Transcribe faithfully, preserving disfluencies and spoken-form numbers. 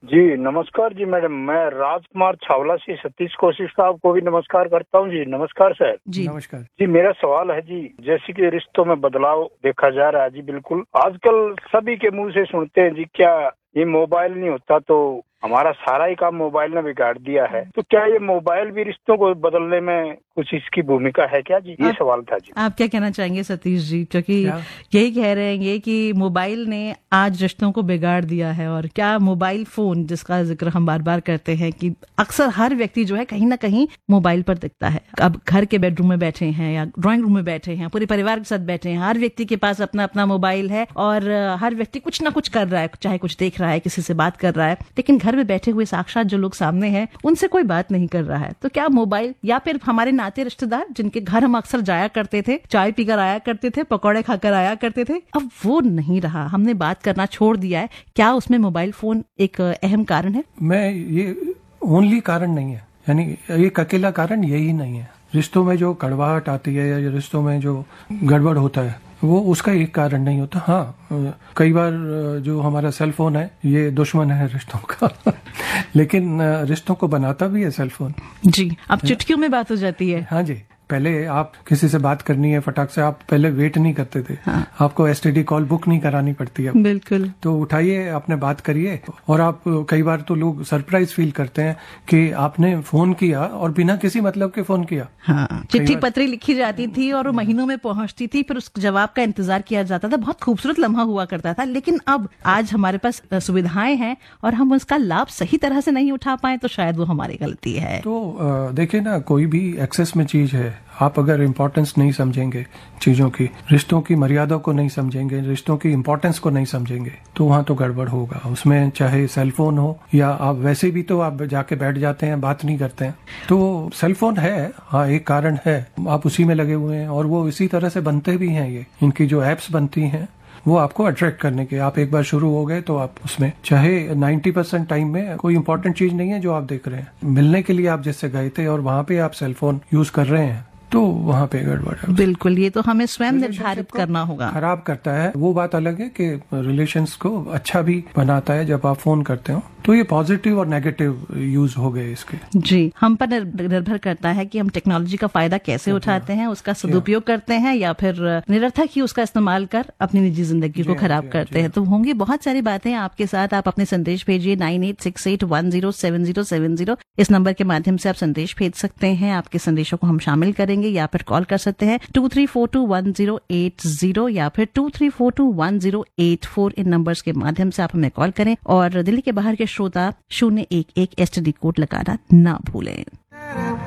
जी नमस्कार जी मैडम, मैं राजकुमार छावला से सतीश कौशिक साहब को भी नमस्कार करता हूँ जी। नमस्कार सर। जी नमस्कार जी। मेरा सवाल है जी, जैसे कि रिश्तों में बदलाव देखा जा रहा है जी, बिल्कुल आजकल सभी के मुंह से सुनते हैं जी, क्या ये मोबाइल नहीं होता तो हमारा सारा ही काम मोबाइल ने बिगाड़ दिया है। तो क्या ये मोबाइल भी रिश्तों को बदलने में कुछ इसकी भूमिका है क्या जी? ये सवाल था जी। आप क्या कहना चाहेंगे सतीश जी? क्योंकि यही कह रहे हैं ये कि मोबाइल ने आज रिश्तों को बिगाड़ दिया है, और क्या मोबाइल फोन जिसका जिक्र हम बार बार करते हैं कि अक्सर हर व्यक्ति जो है कहीं ना कहीं मोबाइल पर दिखता है। अब घर के बेडरूम में बैठे हैं या ड्राइंग रूम में बैठे हैं, पूरे परिवार के साथ बैठे हैं, हर व्यक्ति के पास अपना अपना मोबाइल है और हर व्यक्ति कुछ ना कुछ कर रहा है, चाहे कुछ देख रहा है, किसी से बात कर रहा है, लेकिन घर में बैठे हुए साक्षात जो लोग सामने हैं उनसे कोई बात नहीं कर रहा है। तो क्या मोबाइल या फिर हमारे नाते रिश्तेदार जिनके घर हम अक्सर जाया करते थे, चाय पीकर आया करते थे, पकौड़े खाकर आया करते थे, अब वो नहीं रहा, हमने बात करना छोड़ दिया है, क्या उसमें मोबाइल फोन एक अहम कारण है? मैं ये ओनली कारण नहीं है, यानी एक अकेला कारण यही नहीं है। रिश्तों में जो कड़वाहट आती है या रिश्तों में जो गड़बड़ होता है वो उसका एक कारण नहीं होता। हाँ, कई बार जो हमारा सेल फोन है ये दुश्मन है रिश्तों का लेकिन रिश्तों को बनाता भी है सेल फोन जी। अब चुटकियों में बात हो जाती है। हाँ जी, पहले आप किसी से बात करनी है फटाक से, आप पहले वेट नहीं करते थे। हाँ। आपको एसटीडी कॉल बुक नहीं करानी पड़ती है। बिल्कुल। तो उठाइए, आपने बात करिए, और आप कई बार तो लोग सरप्राइज फील करते हैं कि आपने फोन किया और बिना किसी मतलब के फोन किया। हाँ। चिट्ठी पत्री लिखी जाती थी और वो महीनों में पहुंचती थी, फिर उस जवाब का इंतजार किया जाता था, बहुत खूबसूरत लम्हा हुआ करता था। लेकिन अब आज हमारे पास सुविधाएं हैं और हम उसका लाभ सही तरह से नहीं उठा पाए तो शायद वो हमारी गलती है। तो देखिए ना, कोई भी एक्सेस में चीज है, आप अगर इम्पोर्टेंस नहीं समझेंगे चीजों की, रिश्तों की मर्यादा को नहीं समझेंगे, रिश्तों की इम्पोर्टेंस को नहीं समझेंगे, तो वहाँ तो गड़बड़ होगा। उसमें चाहे सेल फोन हो या आप वैसे भी तो आप जाके बैठ जाते हैं, बात नहीं करते हैं। तो सेल फोन है, हाँ एक कारण है, आप उसी में लगे हुए हैं और वो इसी तरह से बनते भी हैं। ये इनकी जो एप्स बनती हैं वो आपको अट्रैक्ट करने के, आप एक बार शुरू हो गए तो आप उसमें चाहे नब्बे परसेंट टाइम में कोई इंपॉर्टेंट चीज नहीं है जो आप देख रहे हैं, मिलने के लिए आप जिससे गए थे और वहां पे आप सेल फोन यूज कर रहे हैं, तो वहाँ पे गड़बड़ है। बिल्कुल, ये तो हमें स्वयं निर्धारित करना होगा। खराब करता है, वो बात अलग है कि रिलेशंस को अच्छा भी बनाता है जब आप फोन करते हो। तो ये पॉजिटिव और नेगेटिव यूज हो गए इसके। जी, हम पर निर्भर करता है कि हम टेक्नोलॉजी का फायदा कैसे उठाते हैं, उसका सदुपयोग करते हैं या फिर निरर्थक ही उसका इस्तेमाल कर अपनी निजी जिंदगी को खराब करते हैं। तो होंगी बहुत सारी बातें आपके साथ। आप अपने संदेश भेजिए nine eight six eight one zero seven zero seven zero, इस नंबर के माध्यम से आप संदेश भेज सकते हैं। आपके संदेशों को हम शामिल करेंगे या फिर कॉल कर सकते हैं to three four to one zero eight zero या फिर to three four to one zero eight four. In numbers के माध्यम से आप हमें कॉल करें और दिल्ली के बाहर के श्रोता शून्य एक एक एसटीडी कोड लगाना ना भूलें।